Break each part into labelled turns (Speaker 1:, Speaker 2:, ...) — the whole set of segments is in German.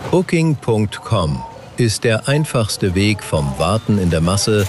Speaker 1: Booking.com ist der einfachste Weg vom Warten in der Masse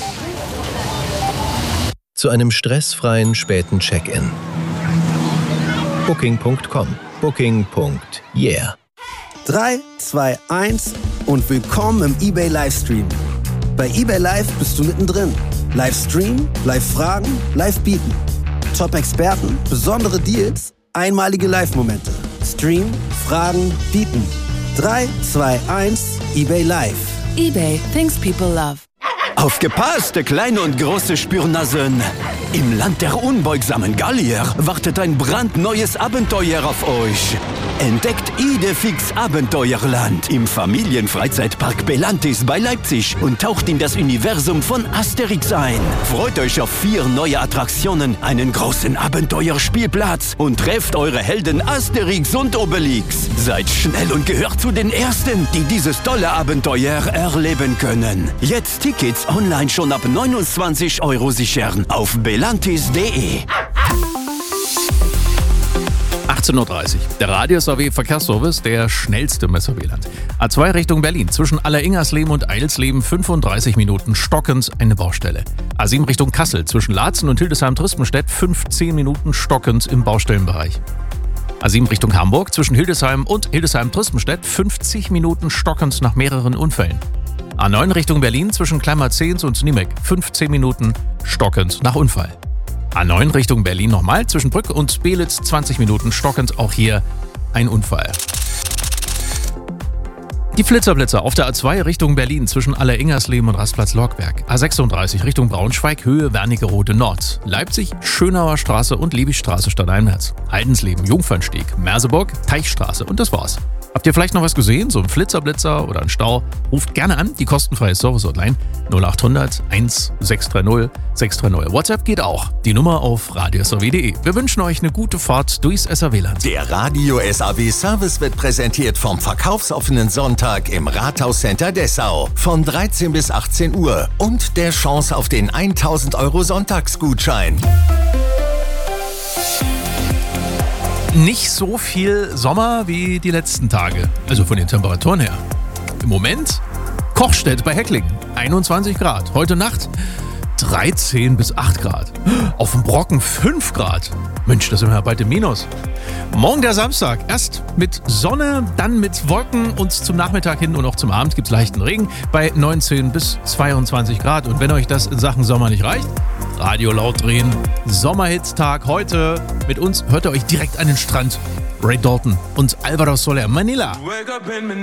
Speaker 1: zu einem stressfreien späten Check-in. Booking.com. Booking.yeah.
Speaker 2: 3, 2, 1 und willkommen im eBay Livestream. Bei eBay Live bist du mittendrin. Livestream, Live-Fragen, Live-Bieten. Top-Experten, besondere Deals, einmalige Live-Momente. Stream, Fragen, Bieten. 3, 2, 1, eBay Live.
Speaker 3: eBay, things people love.
Speaker 4: Aufgepasst, kleine und große Spürnasen! Im Land der unbeugsamen Gallier wartet ein brandneues Abenteuer auf euch. Entdeckt Idefix Abenteuerland im Familienfreizeitpark Belantis bei Leipzig und taucht in das Universum von Asterix ein. Freut euch auf 4 neue Attraktionen, einen großen Abenteuerspielplatz und trefft eure Helden Asterix und Obelix. Seid schnell und gehört zu den Ersten, die dieses tolle Abenteuer erleben können. Jetzt Tickets online schon ab 29 € sichern auf belantis.de.
Speaker 5: 18:30 Uhr. Der Radio-SAW-Verkehrsservice, der schnellste im SAW-Land. A2 Richtung Berlin. Zwischen Alleringersleben und Eilsleben 35 Minuten stockend eine Baustelle. A7 Richtung Kassel. Zwischen Laatzen und Hildesheim-Tristenstedt 15 Minuten stockend im Baustellenbereich. A7 Richtung Hamburg. Zwischen Hildesheim und Hildesheim-Tristenstedt 50 Minuten stockend nach mehreren Unfällen. A9 Richtung Berlin. Zwischen Kleimer-Zehns und Niemek 15 Minuten stockend nach Unfall. A9 Richtung Berlin nochmal, zwischen Brück und Belitz 20 Minuten stockend, auch hier ein Unfall. Die Flitzerblitzer auf der A2 Richtung Berlin zwischen Alleringersleben und Rastplatz Lorkberg. A36 Richtung Braunschweig, Höhe Wernigerode Nord. Leipzig, Schönauer Straße und Liebigstraße stadteinwärts. Heidensleben, Jungfernsteg, Merseburg, Teichstraße und das war's. Habt ihr vielleicht noch was gesehen, so ein Flitzerblitzer oder ein Stau? Ruft gerne an, die kostenfreie Service-Hotline 0800 1630 630. WhatsApp geht auch, die Nummer auf radiosaw.de. Wir wünschen euch eine gute Fahrt durchs SAW-Land.
Speaker 6: Der Radio SAW Service wird präsentiert vom verkaufsoffenen Sonntag im Rathauscenter Dessau von 13 bis 18 Uhr und der Chance auf den 1000 € Sonntagsgutschein.
Speaker 5: Nicht so viel Sommer wie die letzten Tage, also von den Temperaturen her. Im Moment Kochstedt bei Hecklingen, 21 Grad. Heute Nacht 13 bis 8 Grad. Auf dem Brocken 5 Grad. Mensch, das sind wir ja bald im Minus. Morgen der Samstag. Erst mit Sonne, dann mit Wolken und zum Nachmittag hin und auch zum Abend gibt es leichten Regen bei 19 bis 22 Grad. Und wenn euch das in Sachen Sommer nicht reicht, Radio laut drehen. Sommerhitstag heute. Mit uns hört ihr euch direkt an den Strand. Ray Dalton und Alvaro Soler, Manila.